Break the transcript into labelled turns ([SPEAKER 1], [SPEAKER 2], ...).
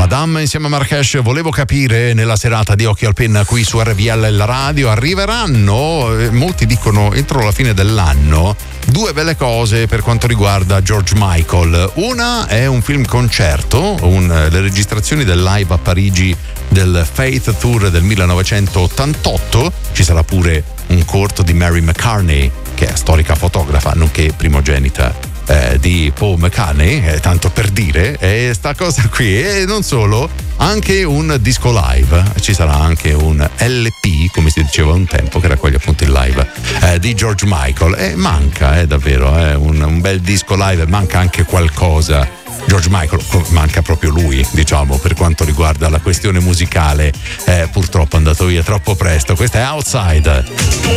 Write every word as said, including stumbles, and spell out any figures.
[SPEAKER 1] Madame insieme a Marrakesh. Volevo capire, nella serata di Occhi al Penna qui su R V L la radio, arriveranno, eh, molti dicono entro la fine dell'anno, due belle cose per quanto riguarda George Michael. Una è un film concerto, un, le registrazioni del live a Parigi del Faith Tour del millenovecentottantotto. Ci sarà pure un corto di Mary McCartney, che è storica fotografa nonché primogenita Eh, di Paul McCartney, eh, tanto per dire, e sta cosa qui. E non solo, anche un disco live, ci sarà anche un L P, come si diceva un tempo, che raccoglie appunto il live eh, di George Michael. E manca, eh, davvero, eh, un, un bel disco live, manca anche qualcosa. George Michael, manca proprio lui, diciamo, per quanto riguarda la questione musicale. Eh, purtroppo è andato via troppo presto. Questa è Outside.